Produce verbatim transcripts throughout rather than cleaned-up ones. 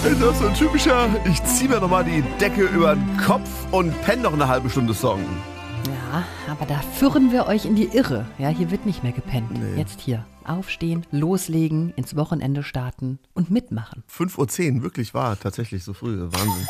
Das ist so ein typischer, ich zieh mir nochmal die Decke über den Kopf und penne noch eine halbe Stunde Song. Ja, aber da führen wir euch in die Irre. Ja, hier wird nicht mehr gepennt. Nee. Jetzt hier. Aufstehen, loslegen, ins Wochenende starten und mitmachen. fünf Uhr zehn, wirklich wahr, tatsächlich so früh, Wahnsinn.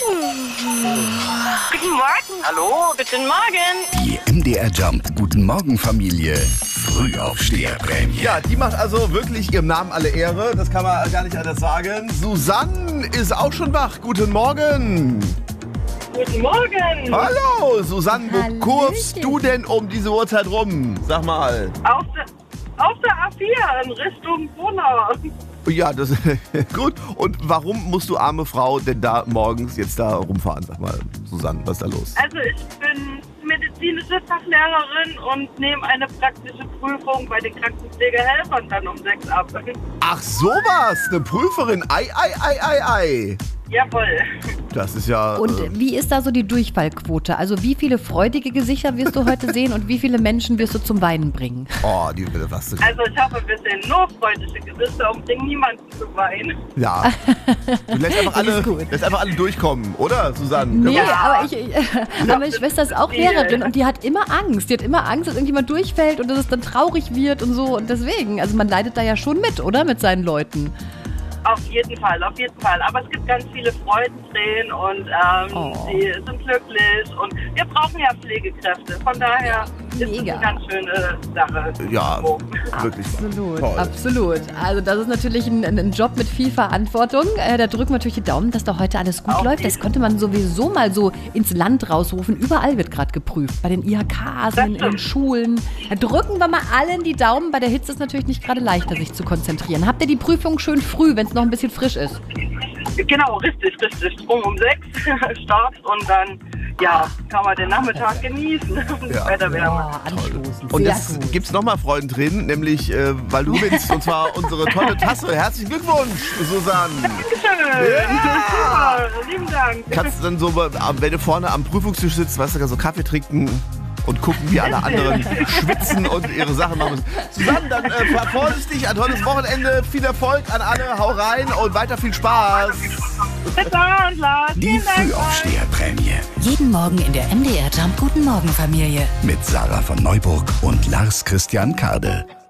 Guten Morgen. Hallo, guten Morgen. Die M D R Jump Guten Morgen Familie Frühaufsteherprämie. Ja, die macht also wirklich ihrem Namen alle Ehre, das kann man gar nicht anders sagen. Susanne ist auch schon wach, guten Morgen. Guten Morgen. Hallo, Susanne, wo Hallöchen. kurvst du denn um diese Uhrzeit rum? Sag mal. Auf der, auf der A vier in Richtung Bonau. Ja, das gut. Und warum musst du, arme Frau, denn da morgens jetzt da rumfahren? Sag mal, Susanne, was ist da los? Also ich bin medizinische Fachlehrerin und nehme eine praktische Prüfung bei den Krankenpflegehelfern dann um sechs ab. Ach sowas, eine Prüferin. Ei, ei, ei, ei, ei. Jawohl. Das ist ja... Und äh, wie ist da so die Durchfallquote? Also wie viele freudige Gesichter wirst du heute sehen und wie viele Menschen wirst du zum Weinen bringen? Oh, die was du... Also ich hoffe, wir sehen nur freundliche Gesichter und bringen niemanden zu weinen. Ja. Du lässt einfach alle, ist gut. lässt einfach alle durchkommen, oder, Susanne? Nee, Ja. aber ich, ich, aber meine Schwester ist auch Lehrerin und die hat immer Angst. Die hat immer Angst, dass irgendjemand durchfällt und dass es dann traurig wird und so. Und deswegen, also man leidet da ja schon mit, oder? Mit seinen Leuten. Auf jeden Fall, auf jeden Fall. Aber es gibt ganz viele Freudentränen und ähm, Oh. die sind glücklich. Und wir brauchen ja Pflegekräfte. Von daher ist es Mega. eine ganz schöne Sache. Ja, So. wirklich. Absolut, Toll. absolut. Also das ist natürlich ein, ein Job mit viel Verantwortung. Äh, da drücken wir natürlich die Daumen, dass da heute alles gut Auf läuft. Das jeden. könnte man sowieso mal so ins Land rausrufen. Überall wird gerade geprüft. Bei den I H Ks, in, in den stimmt. Schulen. Da drücken wir mal allen die Daumen. Bei der Hitze ist es natürlich nicht gerade leichter, sich zu konzentrieren. Habt ihr die Prüfung schön früh, wenn es noch ein bisschen frisch ist? Genau, richtig, richtig. Drum um sechs Start und dann ja, kann man den Nachmittag genießen. Und Ja. das Wetter Oh, wieder mal. anstoßend. Und Sehr jetzt gut. gibt's nochmal Freudentränen, nämlich äh, weil du gewinnst, und zwar unsere tolle Tasse. Herzlichen Glückwunsch, Susanne. Dankeschön. Ja. Super, lieben Dank. Kannst du dann so, wenn du vorne am Prüfungstisch sitzt, weißt du, so Kaffee trinken und gucken, wie alle anderen schwitzen und ihre Sachen machen müssen. Susanne, dann äh, fahr vorsichtig, ein tolles Wochenende, viel Erfolg an alle, hau rein und weiter viel Spaß. Bis dann, Lars. Die Vielen Dank euch. Frühaufsteherprämie Jeden Morgen in der M D R Jump Guten Morgen Familie. mit Sarah von Neuburg und Lars Christian Kardel.